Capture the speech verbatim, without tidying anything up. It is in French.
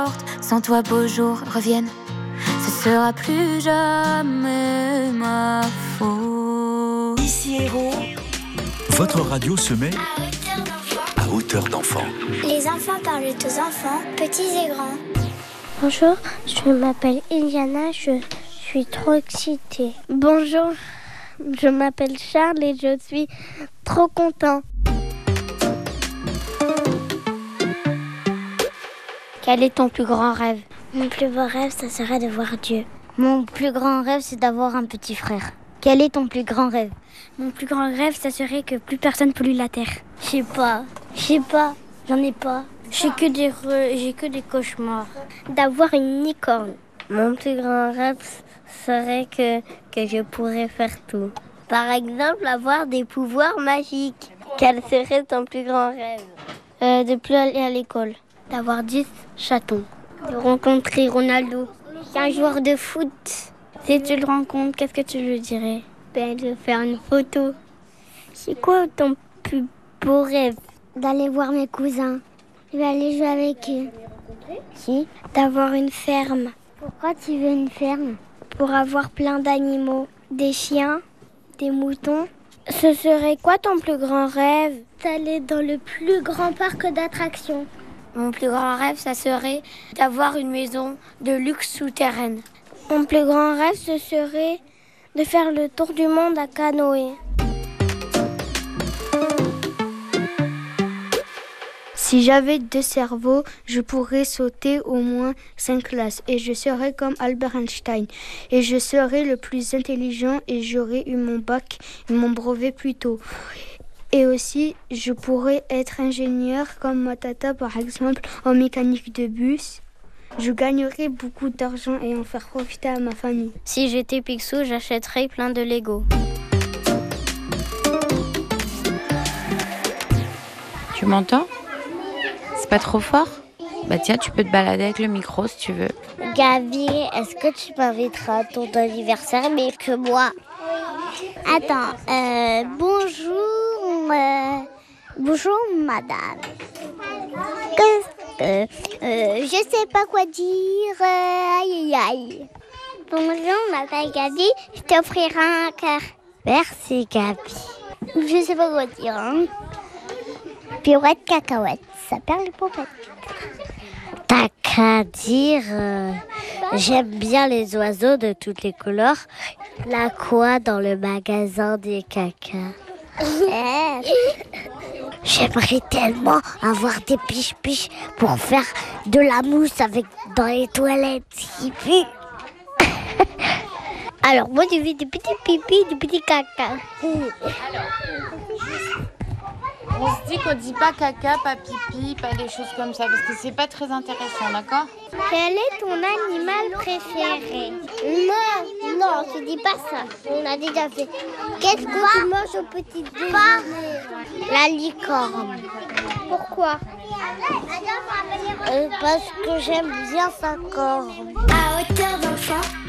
Sans toi, beaux jours reviennent. Ce sera plus jamais ma faute. Ici Héros. Votre radio se met à hauteur d'enfant. Les enfants parlent aux enfants, petits et grands. Bonjour, je m'appelle Iliana, je suis trop excitée. Bonjour, je m'appelle Charles et je suis trop content. Quel est ton plus grand rêve ? Mon plus beau rêve, ça serait de voir Dieu. Mon plus grand rêve, c'est d'avoir un petit frère. Quel est ton plus grand rêve ? Mon plus grand rêve, ça serait que plus personne pollue la terre. Je sais pas, je sais pas, j'en ai pas. J'ai que des re... j'ai que des cauchemars. D'avoir une licorne. Mon plus grand rêve serait que, que je pourrais faire tout. Par exemple, avoir des pouvoirs magiques. Quel serait ton plus grand rêve ? euh, De plus aller à l'école. D'avoir dix chatons. De rencontrer Ronaldo. C'est un joueur de foot. Si tu le rencontres, qu'est-ce que tu lui dirais ? Ben, de faire une photo. C'est quoi ton plus beau rêve ? D'aller voir mes cousins. Je vais aller jouer avec eux. Si ? D'avoir une ferme. Pourquoi tu veux une ferme ? Pour avoir plein d'animaux. Des chiens, des moutons. Ce serait quoi ton plus grand rêve ? D'aller dans le plus grand parc d'attractions. Mon plus grand rêve, ça serait d'avoir une maison de luxe souterraine. Mon plus grand rêve, ce serait de faire le tour du monde à canoë. Si j'avais deux cerveaux, je pourrais sauter au moins cinq classes et je serais comme Albert Einstein. Et je serais le plus intelligent et j'aurais eu mon bac et mon brevet plus tôt. Et aussi, je pourrais être ingénieur comme ma tata, par exemple, en mécanique de bus. Je gagnerais beaucoup d'argent et en faire profiter à ma famille. Si j'étais Picsou, j'achèterais plein de Lego. Tu m'entends ? C'est pas trop fort ? Bah tiens, tu peux te balader avec le micro si tu veux. Gabi, est-ce que tu m'inviteras à ton anniversaire, mais que moi ? Attends, euh, bonjour, euh, bonjour madame. Qu'est-ce que, euh, je sais pas quoi dire, euh, aïe aïe aïe. Bonjour, je m'appelle Gabi, je t'offrirai un cœur. Merci Gabi. Je sais pas quoi dire, hein. Pirouette cacahuète, ça perd les pompettes. T'as qu'à dire, euh, j'aime bien les oiseaux de toutes les couleurs. La quoi dans le magasin des caca. J'aimerais tellement avoir des piches-piches pour faire de la mousse avec dans les toilettes. Alors moi je fais des petits pipis, des petits caca. On se dit qu'on dit pas caca, pas pipi, pas des choses comme ça, parce que c'est pas très intéressant, d'accord ? Quel est ton animal préféré ? Non, non, tu dis pas ça. On a déjà fait. Qu'est-ce que tu manges au petit déjeuner ? La licorne. Pourquoi ? euh, Parce que j'aime bien sa corne. À hauteur d'enfant.